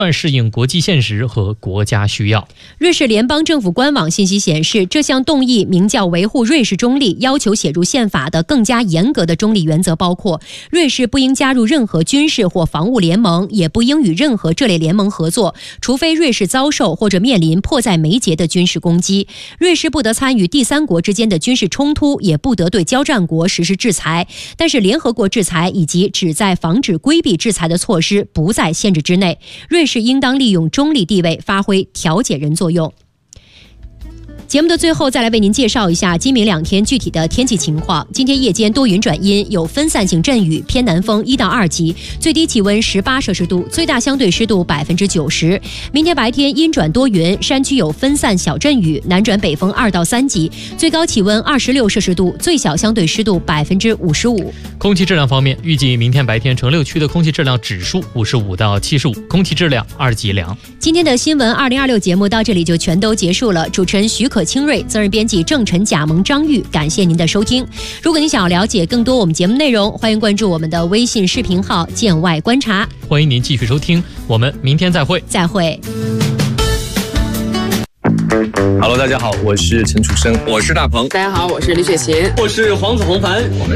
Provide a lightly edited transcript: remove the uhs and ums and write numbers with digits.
适应国际现实和国家需要。 瑞士联邦政府官网信息显示，这项动议名叫维护瑞士中立，要求写入宪法的更加严格的中立原则包括：瑞士不应加入任何军事或防务联盟，也不应与任何这类联盟合作，除非瑞士遭受或者面临迫在眉睫的军事攻击。瑞士不得参与第三国之间的军事冲突，也不得对交战国实施制裁，但是联合国制裁以及旨在防止规避制裁的措施不在限制之内。瑞士应当利用中立地位，发挥调解人作用。节目的最后，再来为您介绍一下今明两天具体的天气情况。今天夜间多云转阴，有分散性阵雨，偏南风1到2级，最低气温18摄氏度，最大相对湿度90%。明天白天阴转多云，山区有分散小阵雨，南转北风2到3级，最高气温26摄氏度，最小相对湿度55%。 空气质量方面，预计明天白天城6区的空气质量指数55到75，空气质量2级良。 今天的新闻2026节目到这里就全都结束了。主持人许可清瑞，责任编辑郑晨、贾萌、张玉，感谢您的收听。如果您想要了解更多我们节目内容，欢迎关注我们的微信视频号见外观察。 欢迎您继续收听，我们明天再会。 再会。 Hello， 大家好，我是陈楚生， 我是大鹏， 大家好，我是李雪琴， 我是黄子弘凡。